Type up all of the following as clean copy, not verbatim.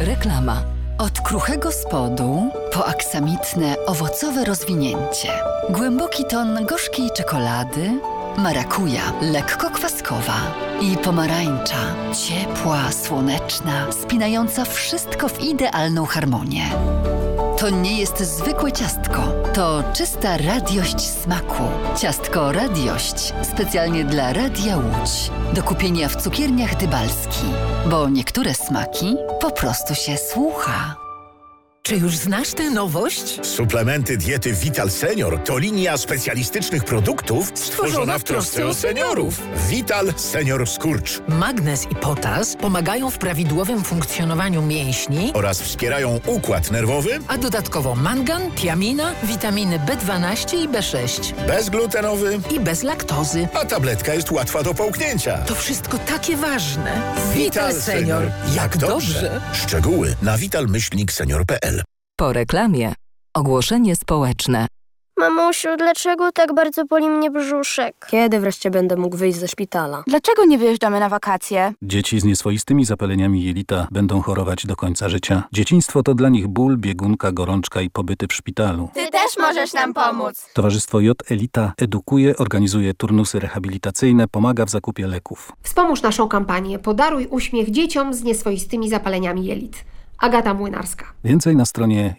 Reklama. Od kruchego spodu po aksamitne, owocowe rozwinięcie. Głęboki ton gorzkiej czekolady, marakuja, lekko kwaskowa i pomarańcza, ciepła, słoneczna, spinająca wszystko w idealną harmonię. To nie jest zwykłe ciastko, to czysta radiość smaku. Ciastko Radiość, specjalnie dla Radia Łódź. Do kupienia w cukierniach Dybalski, bo niektóre smaki po prostu się słucha. Czy już znasz tę nowość? Suplementy diety Vital Senior to linia specjalistycznych produktów stworzona w trosce o seniorów. Vital Senior Skurcz. Magnez i potas pomagają w prawidłowym funkcjonowaniu mięśni Oraz wspierają układ nerwowy. a dodatkowo mangan, tiamina, witaminy B12 i B6 Bezglutenowy. i bez laktozy. A tabletka jest łatwa do połknięcia. To wszystko takie ważne. Vital Senior. Jak dobrze. Szczegóły na vital-senior.pl. Po reklamie. Ogłoszenie społeczne. Mamusiu, dlaczego tak bardzo boli mnie brzuszek? Kiedy wreszcie będę mógł wyjść ze szpitala? Dlaczego nie wyjeżdżamy na wakacje? Dzieci z nieswoistymi zapaleniami jelita będą chorować do końca życia. Dzieciństwo to dla nich ból, biegunka, gorączka i pobyty w szpitalu. Ty też możesz nam pomóc. Towarzystwo J Elita edukuje, organizuje turnusy rehabilitacyjne, pomaga w zakupie leków. Wspomóż naszą kampanię Podaruj uśmiech dzieciom z nieswoistymi zapaleniami jelit. Agata Młynarska. Więcej na stronie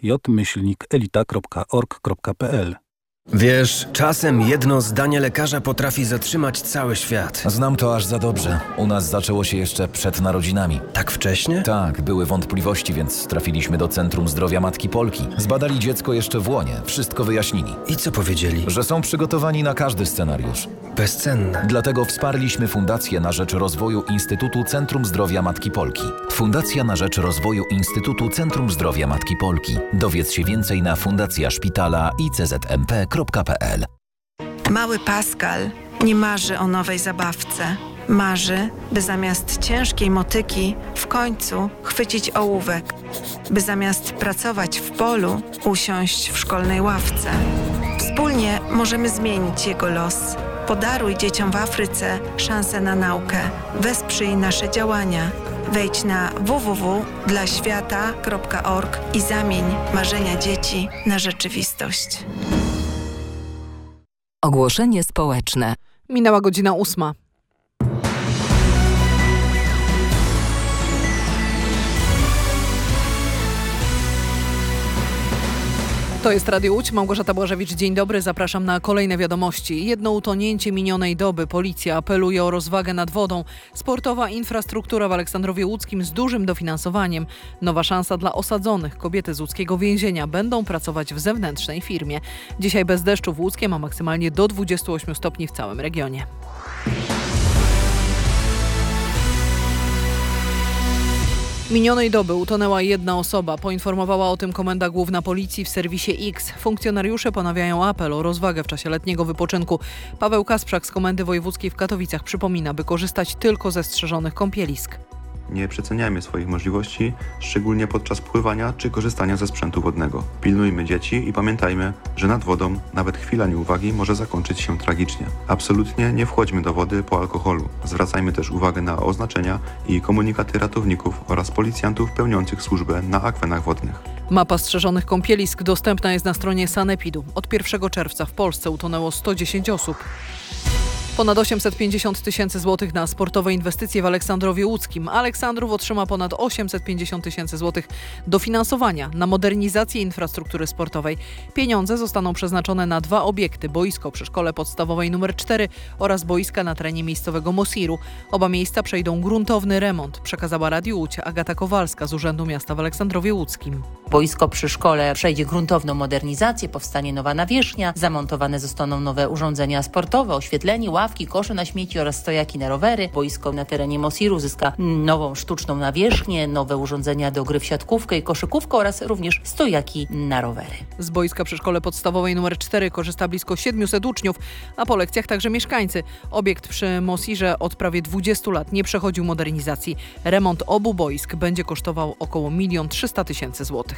j-elita.org.pl. Wiesz, czasem jedno zdanie lekarza potrafi zatrzymać cały świat. Znam to aż za dobrze. U nas zaczęło się jeszcze przed narodzinami. Tak wcześnie? Tak, były wątpliwości, więc trafiliśmy do Centrum Zdrowia Matki Polki. Zbadali dziecko jeszcze w łonie, wszystko wyjaśnili. I co powiedzieli? Że są przygotowani na każdy scenariusz. Bezcenne. Dlatego wsparliśmy Fundację na rzecz rozwoju Instytutu Centrum Zdrowia Matki Polki. Fundacja na rzecz rozwoju Instytutu Centrum Zdrowia Matki Polki. Dowiedz się więcej na fundacjaszpitala.iczmp.pl. Mały Pascal nie marzy o nowej zabawce. Marzy, by zamiast ciężkiej motyki w końcu chwycić ołówek. By zamiast pracować w polu usiąść w szkolnej ławce. Wspólnie możemy zmienić jego los. Podaruj dzieciom w Afryce szansę na naukę. Wesprzyj nasze działania. Wejdź na www.dlaświata.org i zamień marzenia dzieci na rzeczywistość. Ogłoszenie społeczne. Minęła godzina 8. To jest Radio Łódź, Małgorzata Błażewicz, dzień dobry, zapraszam na kolejne wiadomości. Jedno utonięcie minionej doby, policja apeluje o rozwagę nad wodą. Sportowa infrastruktura w Aleksandrowie Łódzkim z dużym dofinansowaniem. Nowa szansa dla osadzonych. Kobiety z łódzkiego więzienia będą pracować w zewnętrznej firmie. Dzisiaj bez deszczu w Łódzkiem, a maksymalnie do 28 stopni w całym regionie. Minionej doby utonęła jedna osoba. Poinformowała o tym Komenda Główna Policji w serwisie X. Funkcjonariusze ponawiają apel o rozwagę w czasie letniego wypoczynku. Paweł Kasprzak z Komendy Wojewódzkiej w Katowicach przypomina, by korzystać tylko ze strzeżonych kąpielisk. Nie przeceniajmy swoich możliwości, szczególnie podczas pływania czy korzystania ze sprzętu wodnego. Pilnujmy dzieci i pamiętajmy, że nad wodą nawet chwila nieuwagi może zakończyć się tragicznie. Absolutnie nie wchodźmy do wody po alkoholu. Zwracajmy też uwagę na oznaczenia i komunikaty ratowników oraz policjantów pełniących służbę na akwenach wodnych. Mapa strzeżonych kąpielisk dostępna jest na stronie Sanepidu. Od 1 czerwca w Polsce utonęło 110 osób. Ponad 850 tysięcy złotych na sportowe inwestycje w Aleksandrowie Łódzkim. Aleksandrów otrzyma ponad 850 tysięcy złotych dofinansowania na modernizację infrastruktury sportowej. Pieniądze zostaną przeznaczone na 2 obiekty: boisko przy szkole podstawowej nr 4 oraz boiska na terenie miejscowego Mosiru. Oba miejsca przejdą gruntowny remont, przekazała Radiu Łódź Agata Kowalska z Urzędu Miasta w Aleksandrowie Łódzkim. Boisko przy szkole przejdzie gruntowną modernizację, powstanie nowa nawierzchnia, zamontowane zostaną nowe urządzenia sportowe, oświetlenie, ławki, kosze na śmieci oraz stojaki na rowery. Boisko na terenie Mosiru zyska nową sztuczną nawierzchnię, nowe urządzenia do gry w siatkówkę i koszykówkę oraz również stojaki na rowery. Z boiska przy szkole podstawowej nr 4 korzysta blisko 700 uczniów, a po lekcjach także mieszkańcy. Obiekt przy Mosirze od prawie 20 lat nie przechodził modernizacji. Remont obu boisk będzie kosztował około 1 300 000 złotych.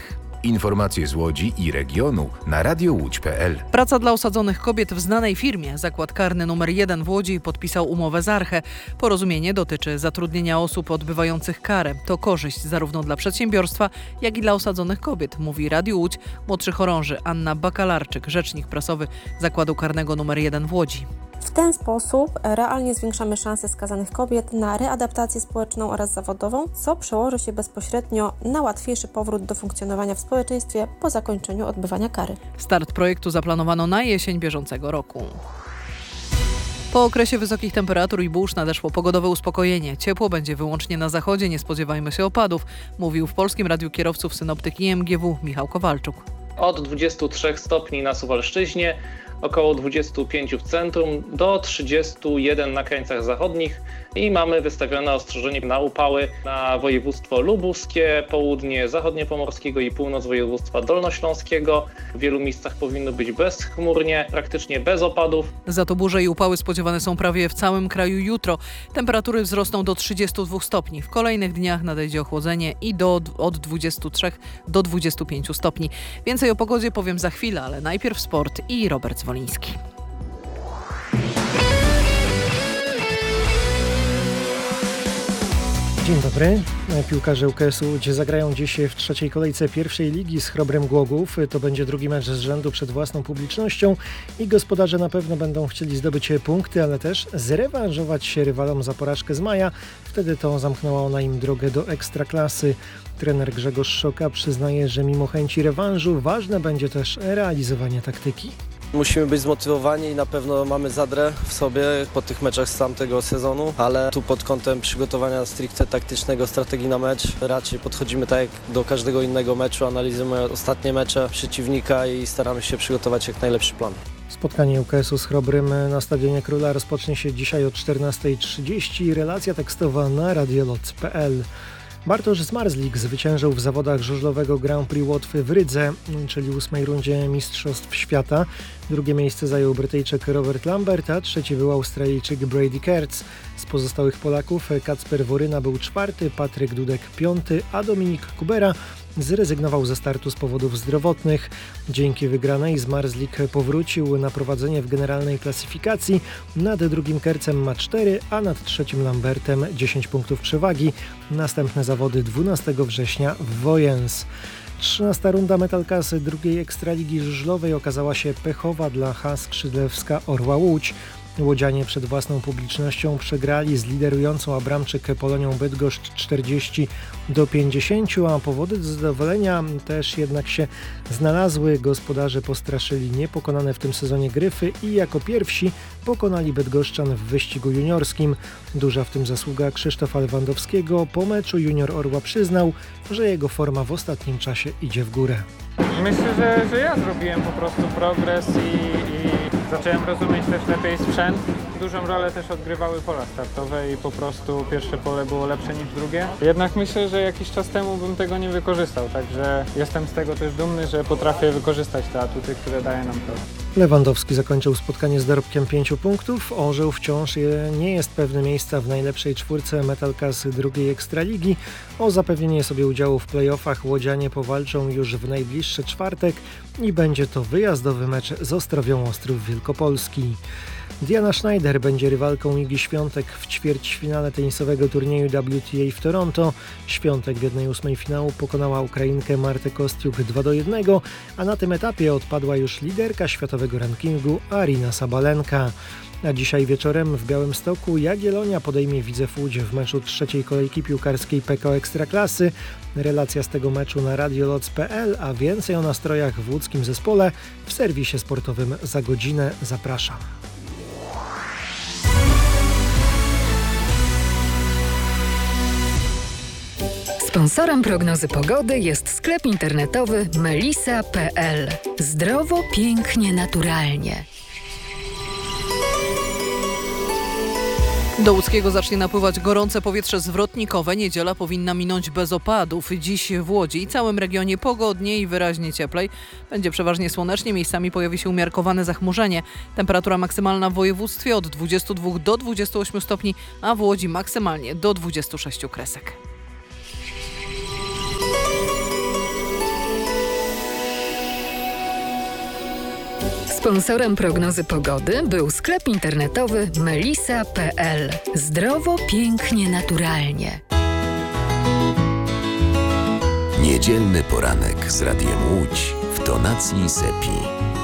Informacje z Łodzi i regionu na radiołódź.pl. Praca dla osadzonych kobiet w znanej firmie. Zakład karny nr 1 w Łodzi podpisał umowę z Arche. Porozumienie dotyczy zatrudnienia osób odbywających karę. To korzyść zarówno dla przedsiębiorstwa, jak i dla osadzonych kobiet, mówi Radiu Łódź młodszy chorąży Anna Bakalarczyk, rzecznik prasowy Zakładu karnego nr 1 w Łodzi. W ten sposób realnie zwiększamy szanse skazanych kobiet na readaptację społeczną oraz zawodową, co przełoży się bezpośrednio na łatwiejszy powrót do funkcjonowania w społeczeństwie po zakończeniu odbywania kary. Start projektu zaplanowano na jesień bieżącego roku. Po okresie wysokich temperatur i burz nadeszło pogodowe uspokojenie. Ciepło będzie wyłącznie na zachodzie, nie spodziewajmy się opadów, mówił w Polskim Radiu Kierowców synoptyk IMGW Michał Kowalczuk. Od 23 stopni na Suwalszczyźnie, około 25 w centrum, do 31 na krańcach zachodnich i mamy wystawione ostrzeżenie na upały na województwo lubuskie, południe zachodniopomorskiego i północ województwa dolnośląskiego. W wielu miejscach powinno być bezchmurnie, praktycznie bez opadów. Za to burze i upały spodziewane są prawie w całym kraju jutro. Temperatury wzrosną do 32 stopni. W kolejnych dniach nadejdzie ochłodzenie i od 23 do 25 stopni. Więcej o pogodzie powiem za chwilę, ale najpierw sport i Robert Zwoliński. Dzień dobry. Piłkarze UKS-u Łódź zagrają dziś w trzeciej kolejce pierwszej ligi z Chrobrem Głogów. To będzie drugi mecz z rzędu przed własną publicznością i gospodarze na pewno będą chcieli zdobyć punkty, ale też zrewanżować się rywalom za porażkę z maja. Wtedy to zamknęła ona im drogę do Ekstraklasy. Trener Grzegorz Szoka przyznaje, że mimo chęci rewanżu ważne będzie też realizowanie taktyki. Musimy być zmotywowani i na pewno mamy zadrę w sobie po tych meczach z tamtego sezonu, ale tu pod kątem przygotowania stricte taktycznego, strategii na mecz raczej podchodzimy tak jak do każdego innego meczu, analizujemy ostatnie mecze przeciwnika i staramy się przygotować jak najlepszy plan. Spotkanie UKS-u z Chrobrym na Stadionie Króla rozpocznie się dzisiaj o 14:30. Relacja tekstowa na radiolot.pl. Bartosz Zmarzlik zwyciężył w zawodach żużlowego Grand Prix Łotwy w Rydze, czyli 8. rundzie Mistrzostw Świata. Drugie miejsce zajął Brytyjczyk Robert Lambert, a trzeci był Australijczyk Brady Kertz. Z pozostałych Polaków Kacper Woryna był czwarty, Patryk Dudek piąty, a Dominik Kubera zrezygnował ze startu z powodów zdrowotnych. Dzięki wygranej Zmarzlik powrócił na prowadzenie w generalnej klasyfikacji. Nad drugim Kercem ma 4, a nad trzecim Lambertem 10 punktów przewagi. Następne zawody 12 września w Wojens. 13. runda Metalkasy drugiej Ekstraligi żużlowej okazała się pechowa dla HA Skrzydlewska Orła Łódź. Łodzianie przed własną publicznością przegrali z liderującą Abramczyk Polonią Bydgoszcz 40-50, a powody do zadowolenia też jednak się znalazły. Gospodarze postraszyli niepokonane w tym sezonie Gryfy i jako pierwsi pokonali bydgoszczan w wyścigu juniorskim. Duża w tym zasługa Krzysztofa Lewandowskiego. Po meczu junior Orła przyznał, że jego forma w ostatnim czasie idzie w górę. Myślę, że ja zrobiłem po prostu progres i zacząłem rozumieć też lepiej sprzęt. Dużą rolę też odgrywały pola startowe i po prostu pierwsze pole było lepsze niż drugie. Jednak myślę, że jakiś czas temu bym tego nie wykorzystał, także jestem z tego też dumny, że potrafię wykorzystać te atuty, które daje nam to. Lewandowski zakończył spotkanie z dorobkiem 5 punktów. Orzeł wciąż nie jest pewny miejsca w najlepszej czwórce Metalkasy drugiej Ekstraligi. O zapewnienie sobie udziału w play-offach łodzianie powalczą już w najbliższy czwartek i będzie to wyjazdowy mecz z Ostrowią Ostrów Wielkopolski. Diana Schneider będzie rywalką Igi Świątek w ćwierćfinale tenisowego turnieju WTA w Toronto. Świątek w 1/8 finału pokonała Ukrainkę Martę Kostiuk 2-1, a na tym etapie odpadła już liderka światowego rankingu Arina Sabalenka. A dzisiaj wieczorem w Białymstoku Jagiellonia podejmie Widzew Łódź w meczu trzeciej kolejki piłkarskiej PKO Ekstraklasy. Relacja z tego meczu na radioloc.pl, a więcej o nastrojach w łódzkim zespole w serwisie sportowym Za godzinę. Zapraszam. Sponsorem prognozy pogody jest sklep internetowy melisa.pl. Zdrowo, pięknie, naturalnie. Do Łódzkiego zacznie napływać gorące powietrze zwrotnikowe. Niedziela powinna minąć bez opadów. Dziś w Łodzi i całym regionie pogodnie i wyraźnie cieplej. Będzie przeważnie słonecznie, miejscami pojawi się umiarkowane zachmurzenie. Temperatura maksymalna w województwie od 22 do 28 stopni, a w Łodzi maksymalnie do 26 kresek. Sponsorem prognozy pogody był sklep internetowy melisa.pl. Zdrowo, pięknie, naturalnie. Niedzielny poranek z Radiem Łódź w tonacji Sepi.